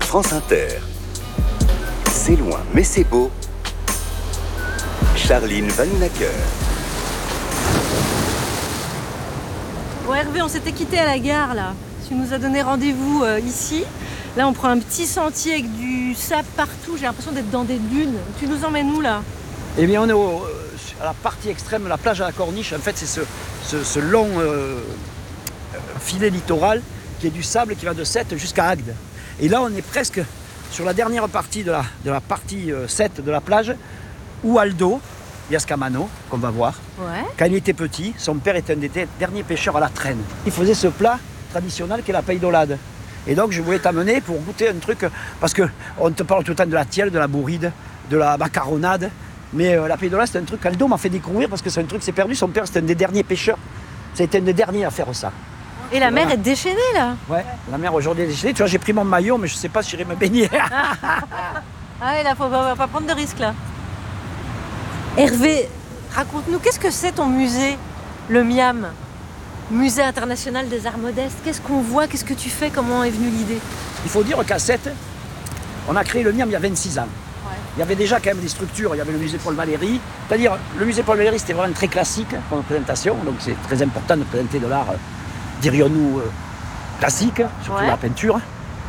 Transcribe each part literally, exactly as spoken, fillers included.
France Inter. C'est loin, mais c'est beau. Charline Vanhoenacker. Bon Hervé, on s'était quitté à la gare là. Tu nous as donné rendez-vous euh, ici. Là on prend un petit sentier avec du sable partout. J'ai l'impression d'être dans des dunes. Tu nous emmènes où là? Eh bien on est au, à la partie extrême de la plage à la Corniche. En fait c'est ce, ce, ce long euh, filet littoral qui est du sable qui va de Sète jusqu'à Agde. Et là on est presque sur la dernière partie de la, de la partie euh, Sète de la plage où Aldo Biascamano, qu'on va voir, ouais. Quand il était petit, son père était un des derniers pêcheurs à la traîne. Il faisait ce plat traditionnel qui est la paille-dolade. Et donc je voulais t'amener pour goûter un truc, parce qu'on te parle tout le temps de la tielle, de la bourride, de la macaronade, mais euh, la paille-dolade c'est un truc qu'Aldo m'a fait découvrir parce que c'est un truc qui s'est perdu. Son père c'était un des derniers pêcheurs, c'était un des derniers à faire ça. Et la mer voilà. est déchaînée là? Ouais, la mer aujourd'hui est déchaînée. Tu vois, j'ai pris mon maillot, mais je sais pas si j'irai me baigner. Ah ouais, là faut pas, pas prendre de risques là. Hervé, raconte-nous, qu'est-ce que c'est ton musée, le MIAM, Musée International des Arts Modestes? Qu'est-ce qu'on voit? Qu'est-ce que tu fais? Comment est venue l'idée? Il faut dire qu'à Sète, on a créé le MIAM il y a vingt-six ans. Ouais. Il y avait déjà quand même des structures, il y avait le musée Paul Valéry. C'est-à-dire, le musée Paul Valéry, c'était vraiment très classique comme présentation, donc c'est très important de présenter de l'art, dirions-nous, classique, surtout ouais. la peinture.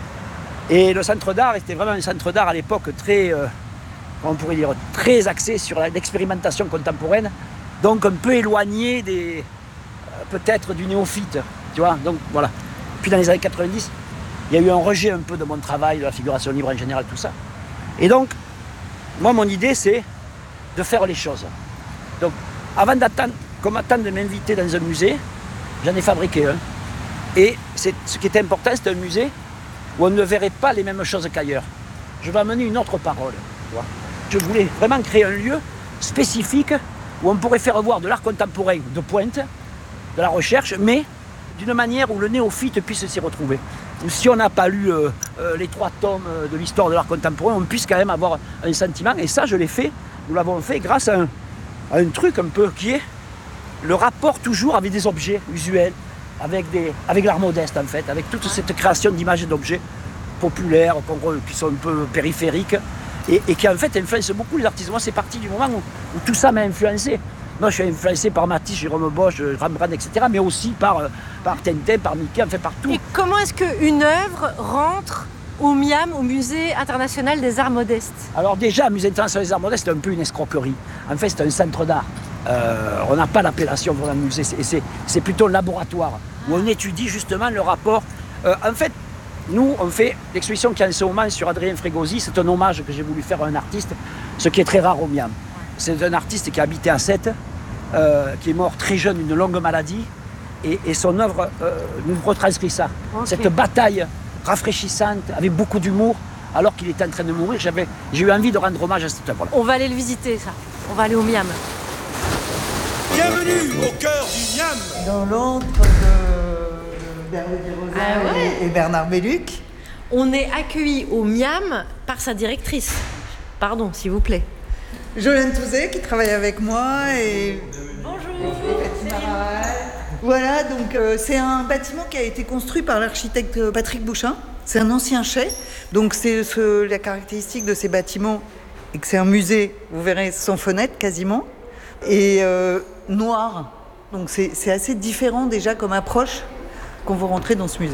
Et le centre d'art, était vraiment un centre d'art à l'époque très... Euh, on pourrait dire, très axé sur l'expérimentation contemporaine, donc un peu éloigné des, euh, peut-être du néophyte, tu vois, donc voilà. Puis dans les années quatre-vingt-dix, il y a eu un rejet un peu de mon travail, de la figuration libre en général, tout ça. Et donc, moi, mon idée, c'est de faire les choses. Donc, avant d'attendre, qu'on m'attende de m'inviter dans un musée, j'en ai fabriqué un. Et c'est, ce qui était important, c'était un musée où on ne verrait pas les mêmes choses qu'ailleurs. Je vais amener une autre parole, tu vois. Je voulais vraiment créer un lieu spécifique où on pourrait faire voir de l'art contemporain de pointe, de la recherche, mais d'une manière où le néophyte puisse s'y retrouver. Si on n'a pas lu euh, euh, les trois tomes de l'histoire de l'art contemporain, on puisse quand même avoir un sentiment. Et ça, je l'ai fait, nous l'avons fait grâce à un, à un truc un peu qui est le rapport toujours avec des objets usuels, avec, des, avec l'art modeste en fait, avec toute cette création d'images et d'objets populaires, qui sont un peu périphériques. Et, et qui en fait influence beaucoup les artistes. Moi, c'est parti du moment où, où tout ça m'a influencé. Moi, je suis influencé par Matisse, Jérôme Bosch, Rembrandt, et cetera, mais aussi par, par Tintin, par Mickey, enfin par tout. Et comment est-ce qu'une œuvre rentre au MIAM, au Musée International des Arts Modestes? Alors déjà, le Musée International des Arts Modestes, c'est un peu une escroquerie. En fait, c'est un centre d'art. Euh, on n'a pas l'appellation vraiment musée, c'est, c'est, c'est plutôt un laboratoire où on étudie justement le rapport. Euh, en fait, nous, on fait l'exposition qui est en ce moment sur Adrien Frégosi. C'est un hommage que j'ai voulu faire à un artiste, ce qui est très rare au MIAM. C'est un artiste qui a habité à Sète, euh, qui est mort très jeune d'une longue maladie. Et, et son œuvre euh, nous retranscrit ça. Okay. Cette bataille rafraîchissante, avec beaucoup d'humour, alors qu'il était en train de mourir. J'avais, j'ai eu envie de rendre hommage à cette œuvre-là. On va aller le visiter, ça. On va aller au MIAM. Bienvenue au cœur du MIAM. Dans l'antre de... Hervé Desrosiers ah ouais. et Bernard Belluc. On est accueillis au MIAM par sa directrice. Pardon, s'il vous plaît. Jolène Touzet, qui travaille avec moi. Et... Bonjour. Voilà, donc euh, c'est un bâtiment qui a été construit par l'architecte Patrick Bouchin. C'est un ancien chai. Donc c'est ce, la caractéristique de ces bâtiments, et que c'est un musée, vous verrez, sans fenêtre quasiment, et euh, noir. Donc c'est, c'est assez différent déjà comme approche quand vous rentrez dans ce musée.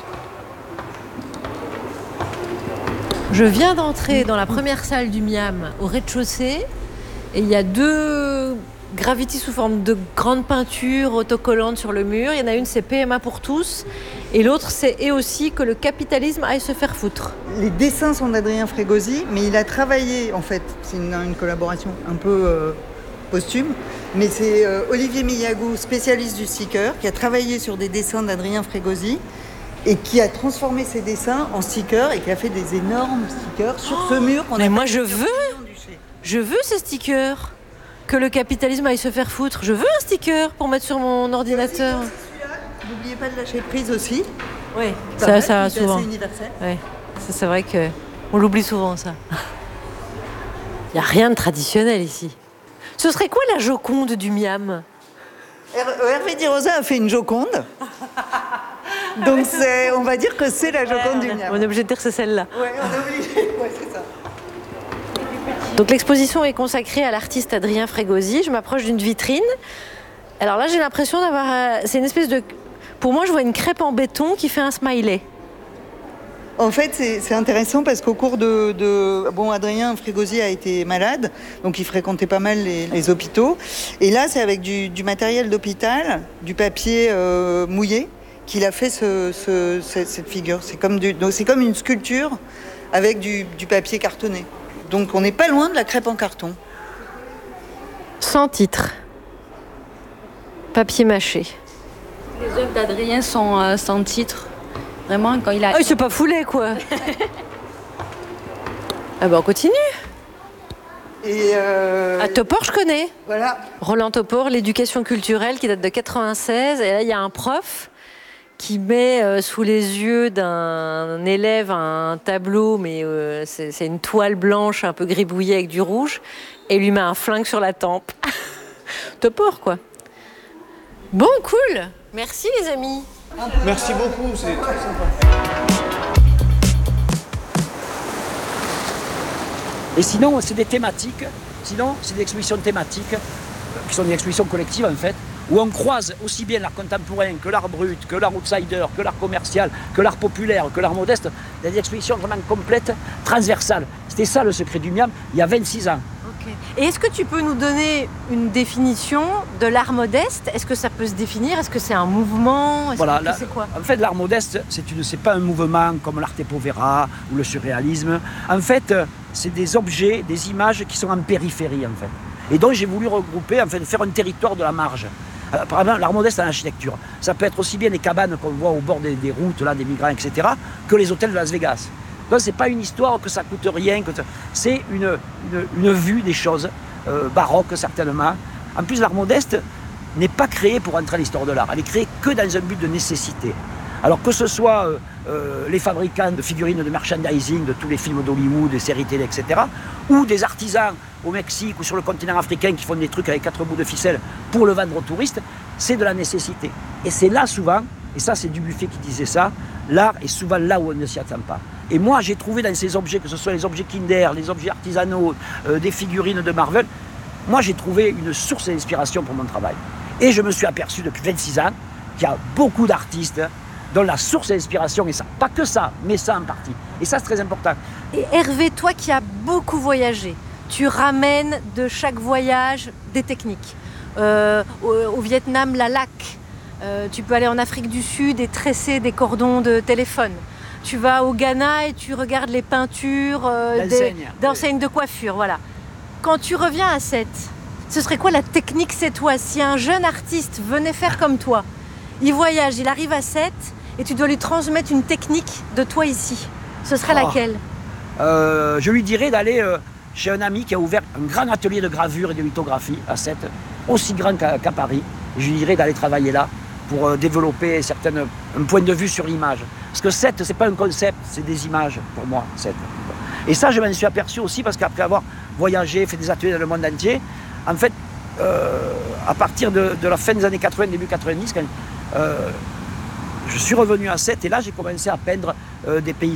Je viens d'entrer dans la première salle du MIAM au rez-de-chaussée et il y a deux graffitis sous forme de grandes peintures autocollantes sur le mur. Il y en a une, c'est P M A pour tous et l'autre, c'est et aussi que le capitalisme aille se faire foutre. Les dessins sont d'Adrien Frégosi, mais il a travaillé, en fait, c'est une, une collaboration un peu euh, posthume, mais c'est euh, Olivier Millagou, spécialiste du sticker, qui a travaillé sur des dessins d'Adrien Frégosi et qui a transformé ses dessins en stickers et qui a fait des énormes stickers sur oh, ce mur. Mais moi je veux, je veux ces stickers. Que le capitalisme aille se faire foutre. Je veux un sticker pour mettre sur mon ordinateur. N'oubliez pas de lâcher prise aussi. Oui, ça, ça c'est souvent. assez universel. Ouais. Ça, c'est vrai que on l'oublie souvent ça. Il n'y a rien de traditionnel ici. Ce serait quoi la Joconde du MIAM? Hervé Desrosiers a fait une Joconde. Donc c'est, on va dire que c'est la Joconde du Miam. On est obligé de dire que c'est celle-là. Ouais, on est obligé. Ouais, c'est ça. Donc l'exposition est consacrée à l'artiste Adrien Frégosi. Je m'approche d'une vitrine. Alors là, j'ai l'impression d'avoir... euh, C'est une espèce de... Pour moi, je vois une crêpe en béton qui fait un smiley. En fait, c'est, c'est intéressant parce qu'au cours de, de... Bon, Adrien Frégosi a été malade, donc il fréquentait pas mal les, les hôpitaux. Et là, c'est avec du, du matériel d'hôpital, du papier euh, mouillé, qu'il a fait ce, ce, cette, cette figure. C'est comme, du, donc c'est comme une sculpture avec du, du papier cartonné. Donc on n'est pas loin de la crêpe en carton. Sans titre. Papier mâché. Les œuvres d'Adrien sont euh, sans titre. Vraiment, quand il a... Ah, il s'est pas foulé, quoi. Ah ben, on continue. Et euh... À Topor, je connais. Voilà. Roland Topor, l'éducation culturelle, qui date de quatre-vingt-seize. Et là, il y a un prof qui met euh, sous les yeux d'un élève un tableau, mais euh, c'est, c'est une toile blanche un peu gribouillée avec du rouge, et lui met un flingue sur la tempe. Topor, quoi. Bon, cool. Merci, les amis. Merci beaucoup, c'est très sympa. Et sinon, c'est des thématiques. Sinon, c'est des expositions thématiques, qui sont des expositions collectives, en fait, où on croise aussi bien l'art contemporain que l'art brut, que l'art outsider, que l'art commercial, que l'art populaire, que l'art modeste. Des expositions vraiment complètes, transversales. C'était ça le secret du Miam, il y a vingt-six ans. Okay. Et est-ce que tu peux nous donner une définition de l'art modeste? Est-ce que ça peut se définir? Est-ce que c'est un mouvement? Est-ce Voilà, que là, c'est quoi? En fait, l'art modeste, c'est, une, c'est pas un mouvement comme l'arte povera ou le surréalisme. En fait, c'est des objets, des images qui sont en périphérie, en fait. Et donc, j'ai voulu regrouper, en fait, faire un territoire de la marge. Par exemple, l'art modeste en architecture, ça peut être aussi bien les cabanes qu'on voit au bord des, des routes, là, des migrants, et cetera, que les hôtels de Las Vegas. Donc, c'est pas une histoire que ça coûte rien, que c'est une, une, une vue des choses, euh, baroque certainement. En plus, l'art modeste n'est pas créé pour entrer à l'histoire de l'art, elle est créée que dans un but de nécessité. Alors que ce soit euh, euh, les fabricants de figurines de merchandising de tous les films d'Hollywood, des séries télé, et cetera, ou des artisans au Mexique ou sur le continent africain qui font des trucs avec quatre bouts de ficelle pour le vendre aux touristes, c'est de la nécessité. Et c'est là souvent, et ça c'est Dubuffet qui disait ça, l'art est souvent là où on ne s'y attend pas. Et moi j'ai trouvé dans ces objets, que ce soit les objets Kinder, les objets artisanaux, euh, des figurines de Marvel, moi j'ai trouvé une source d'inspiration pour mon travail. Et je me suis aperçu depuis vingt-six ans qu'il y a beaucoup d'artistes dont la source d'inspiration est ça. Pas que ça, mais ça en partie. Et ça c'est très important. Et Hervé, toi qui as beaucoup voyagé, tu ramènes de chaque voyage des techniques. Euh, au, au Vietnam, la laque. Euh, tu peux aller en Afrique du Sud et tresser des cordons de téléphone. Tu vas au Ghana et tu regardes les peintures euh, des, d'enseignes de coiffure. Voilà. Quand tu reviens à Sète, ce serait quoi la technique sétoise? Si un jeune artiste venait faire comme toi, il voyage, il arrive à Sète et tu dois lui transmettre une technique de toi ici, ce serait oh. laquelle? euh, Je lui dirais d'aller euh, chez un ami qui a ouvert un grand atelier de gravure et de lithographie à Sète, aussi grand qu'à, qu'à Paris. Je lui dirais d'aller travailler là pour euh, développer certaines, un point de vue sur l'image. Parce que Sète, c'est pas un concept, c'est des images pour moi, Sète. Et ça, je m'en suis aperçu aussi parce qu'après avoir voyagé, fait des ateliers dans le monde entier, en fait, euh, à partir de, de la fin des années quatre-vingts, début quatre-vingt-dix, quand, euh, je suis revenu à Sète et là, j'ai commencé à peindre euh, des paysages.